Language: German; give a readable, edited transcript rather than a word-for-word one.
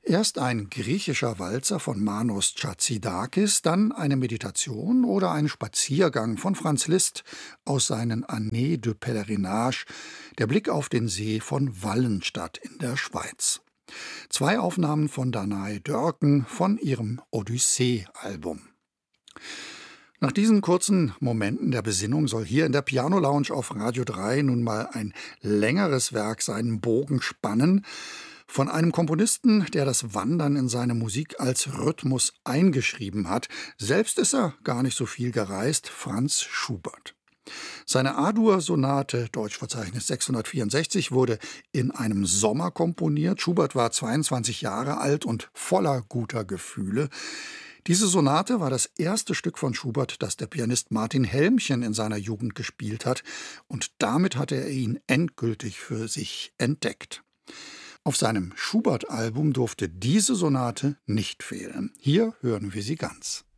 Erst ein griechischer Walzer von Manos Chatsidakis, dann eine Meditation oder ein Spaziergang von Franz Liszt aus seinen Années de Pèlerinage, der Blick auf den See von Wallenstadt in der Schweiz. Zwei Aufnahmen von Danae Dörken von ihrem Odyssee-Album. Nach diesen kurzen Momenten der Besinnung soll hier in der Piano Lounge auf Radio 3 nun mal ein längeres Werk seinen Bogen spannen. Von einem Komponisten, der das Wandern in seine Musik als Rhythmus eingeschrieben hat. Selbst ist er gar nicht so viel gereist, Franz Schubert. Seine A-Dur-Sonate, Deutschverzeichnis 664, wurde in einem Sommer komponiert. Schubert war 22 Jahre alt und voller guter Gefühle. Diese Sonate war das erste Stück von Schubert, das der Pianist Martin Helmchen in seiner Jugend gespielt hat. Und damit hatte er ihn endgültig für sich entdeckt. Auf seinem Schubert-Album durfte diese Sonate nicht fehlen. Hier hören wir sie ganz.